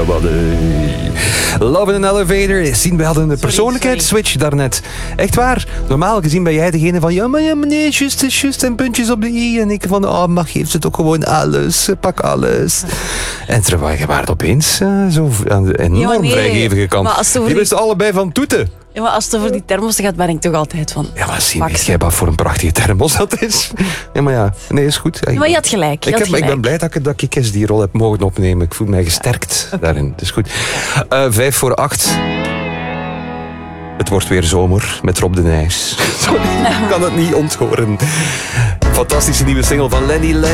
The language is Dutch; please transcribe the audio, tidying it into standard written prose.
Love in an Elevator. Zien, we hadden een persoonlijkheidsswitch daarnet. Echt waar. Normaal gezien ben jij degene van... Ja, maar nee, juist en puntjes op de i. En ik van, maar geef ze toch gewoon alles. Pak alles. En terwijl je waart opeens zo aan de enorm vrijgevige kant. Die wisten allebei van toeten. Ja, maar als het over die thermos gaat, ben ik toch altijd van... Ja, maar zie jij wat voor een prachtige thermos dat is? Ja, maar ja. Nee, is goed. Ja, maar je had gelijk. Ik ben blij dat ik eens die rol heb mogen opnemen. Ik voel mij gesterkt daarin. Het is goed. 7:55. Het wordt weer zomer met Rob de Nijs. Sorry, ik kan het niet onthoren. Fantastische nieuwe single van Lenny.